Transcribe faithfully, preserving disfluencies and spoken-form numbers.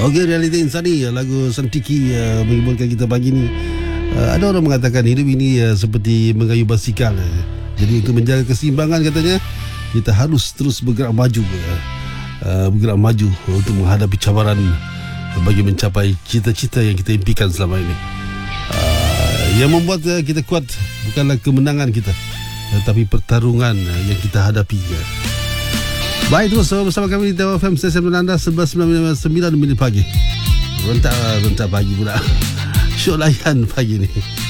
Okey, Realiti Insani, lagu Santiki uh, menghiburkan kita pagi ni. Uh, ada orang mengatakan hidup ini uh, seperti mengayuh basikal. Uh. Jadi untuk menjaga keseimbangan katanya, kita harus terus bergerak maju. Uh, uh, bergerak maju untuk menghadapi cabaran uh, bagi mencapai cita-cita yang kita impikan selama ini. Uh, yang membuat uh, kita kuat bukanlah kemenangan kita, tetapi pertarungan uh, yang kita hadapi. Uh. Baik, terus bersama kami di Dewa F M stesen Menanda sebelas sembilan minit pagi. Rentak rentak pagi pula. Syok layan pagi ni.